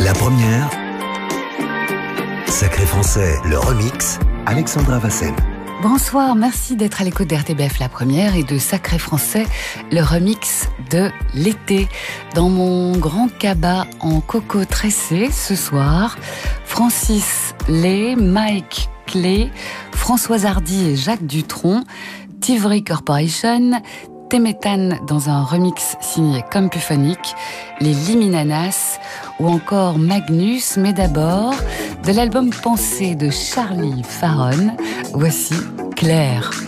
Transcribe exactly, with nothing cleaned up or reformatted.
La première, Sacré Français, le remix, Alexandra Vassen. Bonsoir, merci d'être à l'écoute d'R T B F La Première et de Sacré Français, le remix de l'été. Dans mon grand cabas en coco tressé ce soir, Francis Lay, Mike Clay, Françoise Hardy et Jacques Dutronc, Tivry Corporation, Temetan dans un remix signé Compuphonic, les Liminanas ou encore Magnus, mais d'abord de l'album Pensée de Charlie Faron, voici Claire.